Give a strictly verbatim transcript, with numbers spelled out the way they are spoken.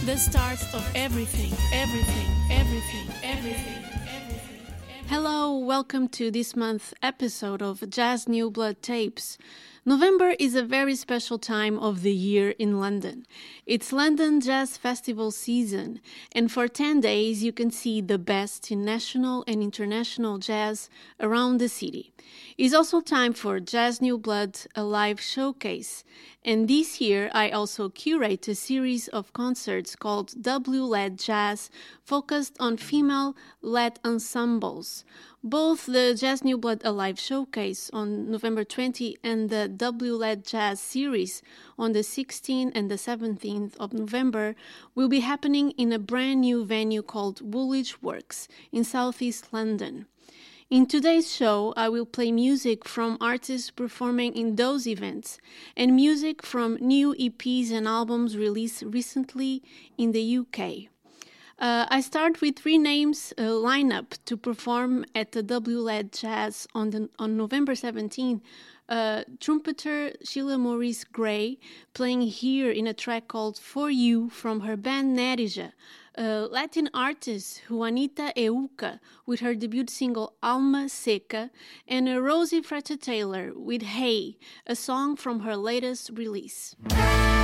the start of everything, everything, everything, everything, everything. Hello, welcome to this month's episode of Jazz New Blood Tapes. November is a very special time of the year in London. It's London Jazz Festival season, and for ten days you can see the best in national and international jazz around the city. It's also time for Jazz New Blood, a live showcase. And this year I also curate a series of concerts called W-led Jazz, focused on female-led ensembles. Both the Jazz New Blood Alive Showcase on November twentieth and the W-led Jazz series on the sixteenth and the seventeenth of November will be happening in a brand new venue called Woolwich Works in southeast London. In today's show, I will play music from artists performing in those events and music from new E Ps and albums released recently in the U K. Uh, I start with three names uh, lineup to perform at the W-led Jazz on the, on November seventeenth. Uh, trumpeter Sheila Maurice Gray playing here in a track called For You from her band Nerija. Uh, Latin artist Juanita Euca with her debut single Alma Seca, and uh, Rosie Frater Taylor with Hey, a song from her latest release.